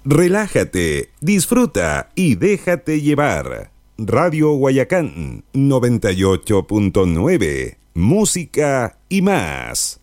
Relájate, disfruta y déjate llevar. Radio Guayacán 98.9. Música y más.